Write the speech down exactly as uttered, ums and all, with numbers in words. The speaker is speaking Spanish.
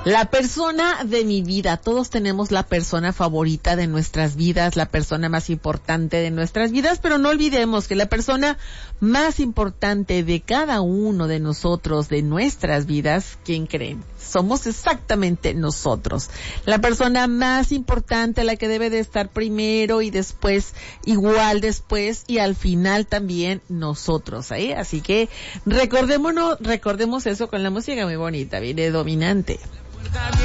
La persona de mi vida. Todos tenemos la persona favorita de nuestras vidas, la persona más importante de nuestras vidas, pero no olvidemos que la persona más importante de cada uno de nosotros, de nuestras vidas, ¿quién creen? Somos exactamente nosotros. La persona más importante, la que debe de estar primero y después, igual después y al final también nosotros, ¿eh? Así que recordémonos, recordemos eso con la música muy bonita, viene Dominante.